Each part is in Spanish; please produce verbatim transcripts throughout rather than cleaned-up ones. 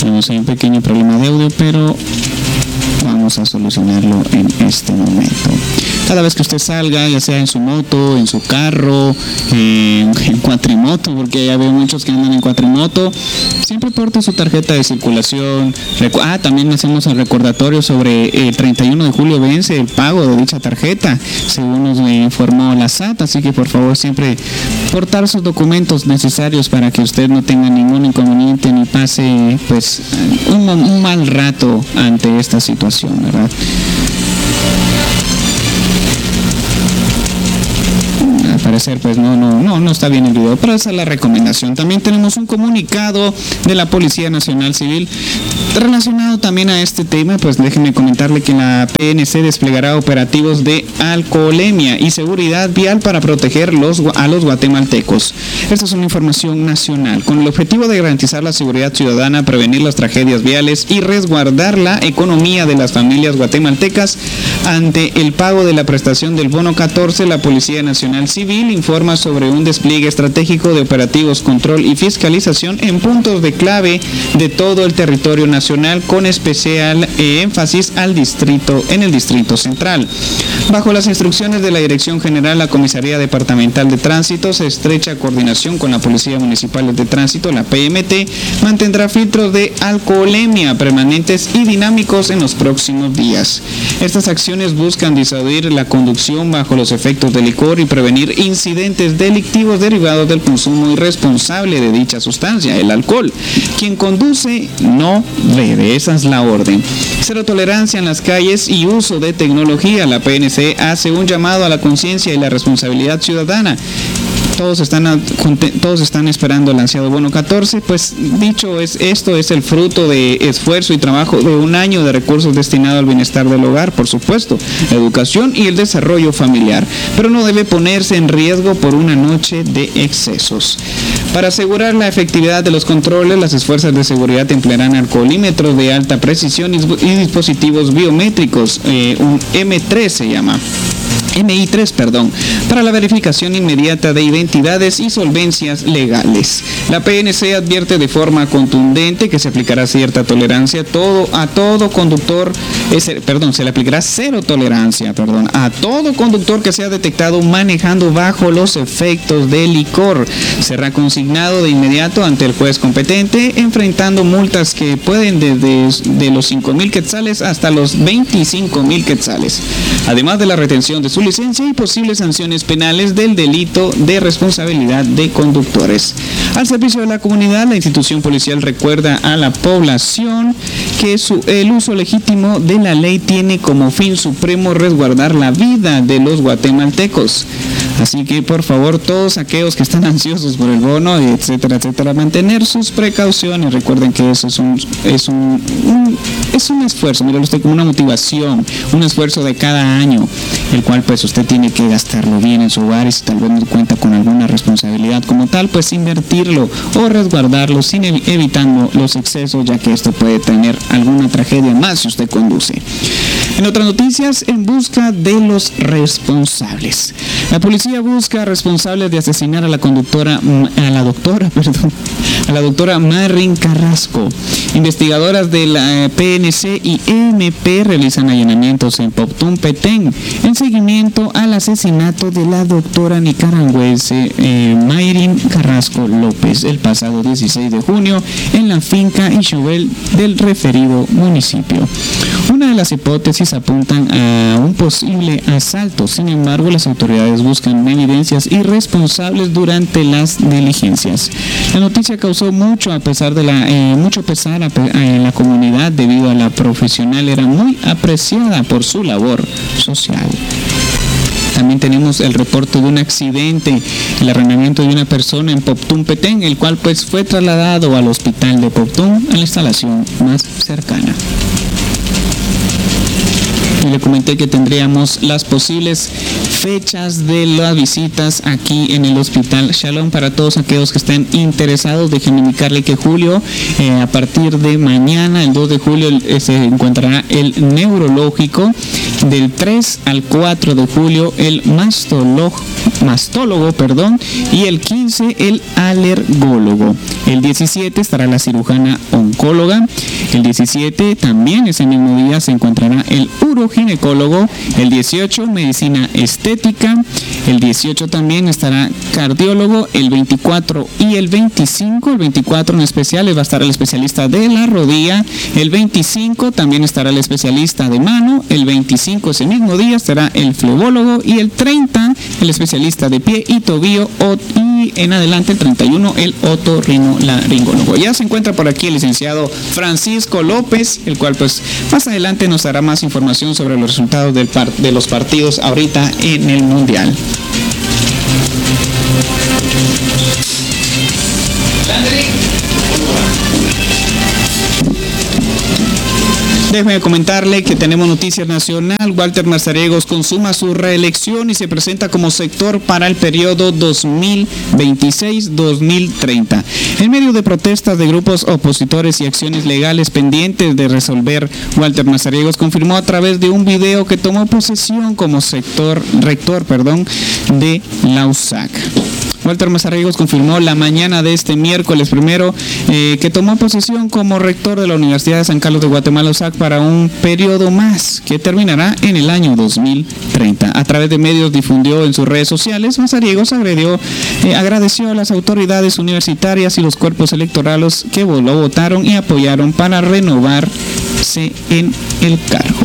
Tenemos ahí un pequeño problema de audio, pero vamos a solucionarlo en este momento. Cada vez que usted salga, ya sea en su moto, en su carro, eh, en cuatrimoto, porque ya veo muchos que andan en cuatrimoto, siempre porte su tarjeta de circulación. Recu- ah, también hacemos el recordatorio sobre el treinta y uno de julio vence el pago de dicha tarjeta, según nos informó la S A T, así que por favor siempre portar sus documentos necesarios para que usted no tenga ningún inconveniente ni pase pues un, un mal rato ante esta situación, ¿verdad? Al parecer pues no, no, no, no está bien el video, pero esa es la recomendación. También tenemos un comunicado de la Policía Nacional Civil relacionado también a este tema. Pues déjenme comentarle que la P N C desplegará operativos de alcoholemia y seguridad vial para proteger los, a los guatemaltecos. Esta es una información nacional con el objetivo de garantizar la seguridad ciudadana, prevenir las tragedias viales y resguardar la economía de las familias guatemaltecas. Ante el pago de la prestación del bono catorce, la Policía Nacional Civil informa sobre un despliegue estratégico de operativos, control y fiscalización en puntos de clave de todo el territorio nacional, con especial eh, énfasis al distrito, en el Distrito Central. Bajo las instrucciones de la Dirección General, la Comisaría Departamental de Tránsito, se estrecha coordinación con la Policía Municipal de Tránsito, la P M T, mantendrá filtros de alcoholemia permanentes y dinámicos en los próximos días. Estas acciones buscan disuadir la conducción bajo los efectos del licor y prevenir incidentes delictivos derivados del consumo irresponsable de dicha sustancia, el alcohol. Quien conduce no bebe, esa es la orden. Cero tolerancia en las calles y uso de tecnología. La P N C hace un llamado a la conciencia y la responsabilidad ciudadana. Todos están, todos están esperando el ansiado bono catorce, pues dicho es, esto es el fruto de esfuerzo y trabajo de un año de recursos destinados al bienestar del hogar, por supuesto, la educación y el desarrollo familiar, pero no debe ponerse en riesgo por una noche de excesos. Para asegurar la efectividad de los controles, las fuerzas de seguridad emplearán alcoholímetros de alta precisión y, y dispositivos biométricos, eh, un M tres se llama. M I tres, perdón, para la verificación inmediata de identidades y solvencias legales. La P N C advierte de forma contundente que se aplicará cierta tolerancia todo, a todo conductor, es, perdón, se le aplicará cero tolerancia, perdón, a todo conductor que sea detectado manejando bajo los efectos de licor. Será consignado de inmediato ante el juez competente, enfrentando multas que pueden desde de los cinco mil quetzales hasta los veinticinco mil quetzales, además de la retención de su licencia y posibles sanciones penales del delito de responsabilidad de conductores. Al servicio de la comunidad, la institución policial recuerda a la población que su, el uso legítimo de la ley tiene como fin supremo resguardar la vida de los guatemaltecos. Así que por favor, todos aquellos que están ansiosos por el bono, etcétera, etcétera, mantener sus precauciones. Recuerden que eso es un, es un, un es un esfuerzo, míralo usted como una motivación, un esfuerzo de cada año, el cual pues usted tiene que gastarlo bien en su hogar, y si tal vez no cuenta con alguna responsabilidad como tal, pues invertirlo o resguardarlo, sin ev- evitando los excesos, ya que esto puede tener alguna tragedia más si usted conduce. En otras noticias, en busca de los responsables. La policía busca responsables de asesinar a la conductora, a la doctora, perdón, a la doctora Marín Carrasco. Investigadoras de la P N C y E M P realizan allanamientos en Poptún, Petén, en seguimiento al asesinato de la doctora nicaragüense eh, Marín Carrasco López el pasado dieciséis de junio en la finca Ixobel del referido municipio. Una de las hipótesis apuntan a un posible asalto. Sin embargo, las autoridades buscan evidencias irresponsables durante las diligencias. La noticia causó mucho a pesar de la eh, mucho pesar a, a, en la comunidad, debido a la profesional era muy apreciada por su labor social. También tenemos el reporte de un accidente, el arrendamiento de una persona en Poptún, Petén, el cual pues fue trasladado al hospital de Poptún, a la instalación más cercana. Y le comenté que tendríamos las posibles fechas de las visitas aquí en el Hospital Shalom para todos aquellos que estén interesados. Déjenme indicarle que julio, eh, a partir de mañana, el dos de julio, eh, se encontrará el neurológico, Del tres al cuatro de julio el mastólogo, mastólogo perdón, y el quince el alergólogo. El diecisiete estará la cirujana oncóloga. El diecisiete también ese mismo día se encontrará el uroginecólogo. El dieciocho medicina estética. El dieciocho también estará cardiólogo. El veinticuatro y el veinticinco, el veinticuatro en especial va a estar el especialista de la rodilla. El veinticinco también estará el especialista de mano. El veinticinco ese mismo día estará el flebólogo, y el treinta el especialista de pie y tobillo, y en adelante el treinta y uno el otorrinolaringólogo. Ya se encuentra por aquí el licenciado Francisco López, el cual pues más adelante nos dará más información sobre los resultados del par de los partidos ahorita en el Mundial. Déjeme comentarle que tenemos noticias nacional. Walter Mazariegos consuma su reelección y se presenta como sector para el periodo dos mil veintiséis dos mil treinta. En medio de protestas de grupos opositores y acciones legales pendientes de resolver, Walter Mazariegos confirmó a través de un video que tomó posesión como sector rector, perdón, de la U S A C. Walter Mazariegos confirmó la mañana de este miércoles primero eh, que tomó posesión como rector de la Universidad de San Carlos de Guatemala, U S A C, para un periodo más que terminará en el año dos mil treinta. A través de medios difundió en sus redes sociales, Mazariegos agredió, eh, agradeció a las autoridades universitarias y los cuerpos electorales que lo votaron y apoyaron para renovarse en el cargo.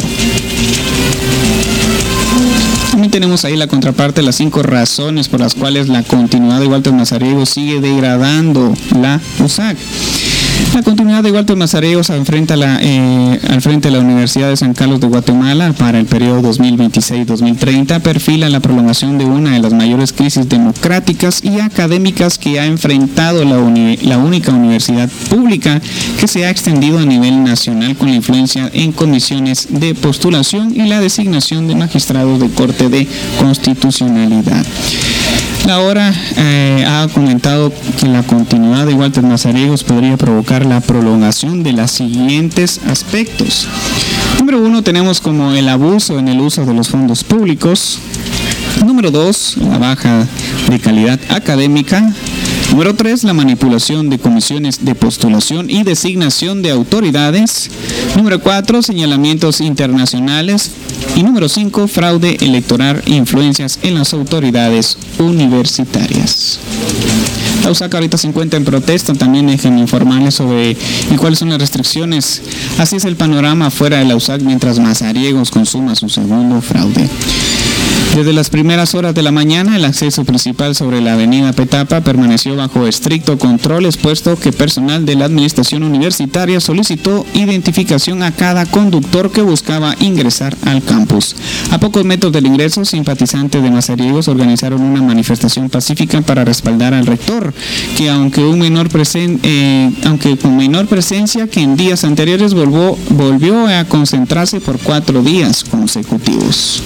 También tenemos ahí la contraparte, las cinco razones por las cuales la continuidad de Walter Mazariegos sigue degradando la U S A C. La continuidad de Walter Mazariegos al frente, a la, eh, al frente de la Universidad de San Carlos de Guatemala para el periodo dos mil veintiséis dos mil treinta perfila la prolongación de una de las mayores crisis democráticas y académicas que ha enfrentado la, uni, la única universidad pública que se ha extendido a nivel nacional, con la influencia en comisiones de postulación y la designación de magistrados de Corte de Constitucionalidad. La hora eh, ha comentado que la continuidad de Walter Mazariegos podría provocar la prolongación de los siguientes aspectos. Número uno, tenemos como el abuso en el uso de los fondos públicos. Número dos, la baja de calidad académica. Número tres, la manipulación de comisiones de postulación y designación de autoridades. Número cuatro, señalamientos internacionales. Y número cinco, fraude electoral e influencias en las autoridades universitarias. La U S A C ahorita se encuentra en protesta. También déjenme informarles sobre y cuáles son las restricciones. Así es el panorama fuera de la U S A C mientras Mazariegos consuma su segundo fraude. Desde las primeras horas de la mañana, el acceso principal sobre la avenida Petapa permaneció bajo estricto control, expuesto que personal de la administración universitaria solicitó identificación a cada conductor que buscaba ingresar al campus. A pocos metros del ingreso, simpatizantes de Mazariegos organizaron una manifestación pacífica para respaldar al rector, que aunque, un menor presen, eh, aunque con menor presencia que en días anteriores, volvió, volvió a concentrarse por cuatro días consecutivos.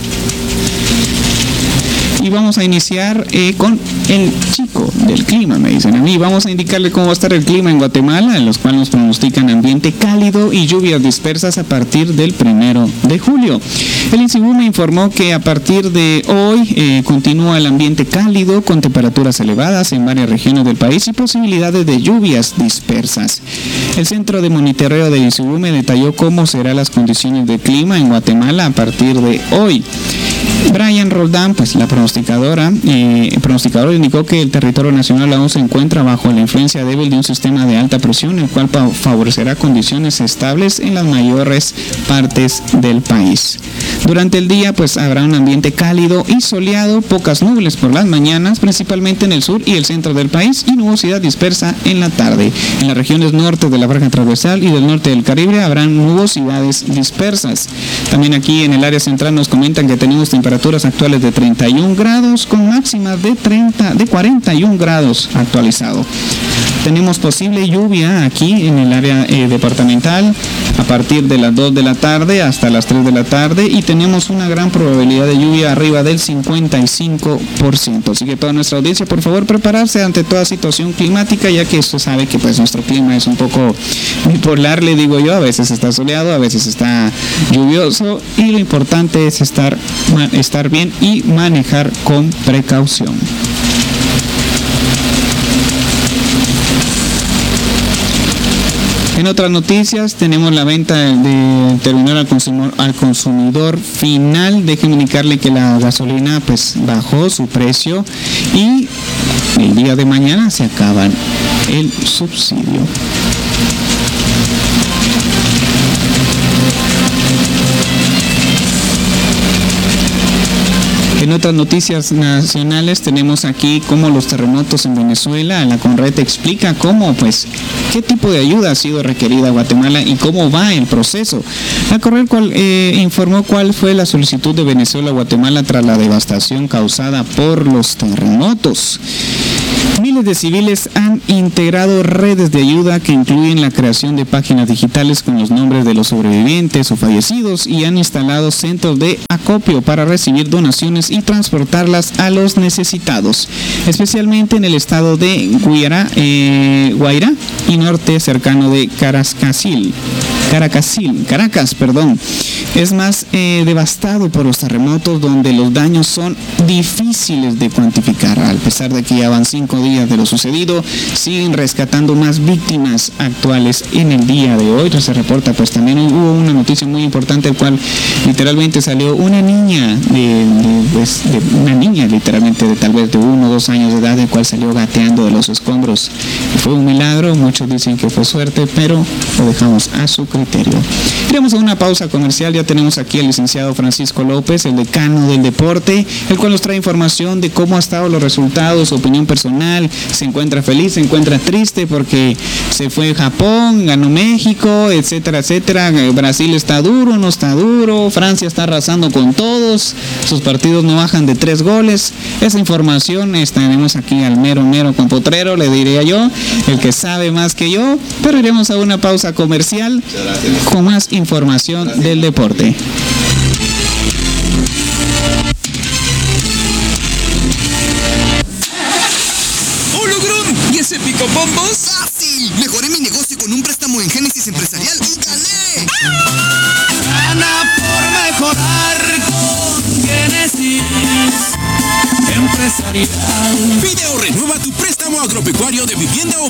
Y vamos a iniciar eh, con el chico del clima, me dicen a mí. Vamos a indicarle cómo va a estar el clima en Guatemala, en los cuales nos pronostican ambiente cálido y lluvias dispersas a partir del primero de julio. El INSIBUME informó que a partir de hoy eh, continúa el ambiente cálido con temperaturas elevadas en varias regiones del país y posibilidades de lluvias dispersas. El Centro de Monitoreo del INSIBUME detalló cómo serán las condiciones de clima en Guatemala a partir de hoy. Brian Roldán, pues la pronosticadora, eh, el pronosticador indicó que el territorio nacional aún se encuentra bajo la influencia débil de un sistema de alta presión, el cual favorecerá condiciones estables en las mayores partes del país. Durante el día, pues habrá un ambiente cálido y soleado, pocas nubes por las mañanas, principalmente en el sur y el centro del país, y nubosidad dispersa en la tarde. En las regiones norte de la franja transversal y del norte del Caribe habrán nubosidades dispersas. También aquí en el área central nos comentan que tenemos temperaturas actuales de treinta y un grados con máximas de treinta, de cuarenta y un grados actualizado. tenemos posible lluvia aquí en el área eh, departamental a partir de las dos de la tarde hasta las tres de la tarde, y tenemos una gran probabilidad de lluvia arriba del cincuenta y cinco por ciento. Así que toda nuestra audiencia, por favor, prepararse ante toda situación climática, ya que usted sabe que pues nuestro clima es un poco bipolar, le digo yo. A veces está soleado, a veces está lluvioso, y lo importante es estar, estar bien y manejar con precaución. En otras noticias tenemos la venta de terminal al consumidor, al consumidor final. Déjenme indicarle que la gasolina pues bajó su precio y el día de mañana se acaba el subsidio. En otras noticias nacionales tenemos aquí cómo los terremotos en Venezuela. La CONRED explica cómo, pues, qué tipo de ayuda ha sido requerida a Guatemala y cómo va el proceso. La CONRED cual, eh, informó cuál fue la solicitud de Venezuela a Guatemala tras la devastación causada por los terremotos. Miles de civiles han integrado redes de ayuda que incluyen la creación de páginas digitales con los nombres de los sobrevivientes o fallecidos, y han instalado centros de acopio para recibir donaciones y transportarlas a los necesitados, especialmente en el estado de Guairá, eh, Guairá y norte cercano de Caracacil. Caracacil, Caracas, perdón, es más eh, devastado por los terremotos, donde los daños son difíciles de cuantificar. A pesar de que ya van cinco días de lo sucedido, siguen rescatando más víctimas actuales en el día de hoy. Entonces se reporta, pues también hubo una noticia muy importante, el cual literalmente salió una niña de, de, pues, de una niña literalmente de tal vez de uno o dos años de edad, el cual salió gateando de los escombros. Fue un milagro, muchos dicen que fue suerte, pero lo dejamos a su criterio. Iremos a una pausa comercial. Ya tenemos aquí al licenciado Francisco López, el decano del deporte, el cual nos trae información de cómo han estado los resultados, su opinión personal. Se encuentra feliz, se encuentra triste porque se fue Japón, ganó México, etcétera, etcétera. Brasil está duro, no está duro. Francia está arrasando con todos, sus partidos no bajan de tres goles. Esa información tenemos aquí al mero mero con Potrero, le diría yo, el que sabe más que yo. Pero iremos a una pausa comercial con más información Gracias. del deporte. ¿Y ese pico bombos? ¡Fácil! Mejoré mi negocio con un préstamo en Génesis Empresarial y gané. Gana por mejorar con Génesis Empresarial. Pide o renueva tu préstamo agropecuario de vivienda o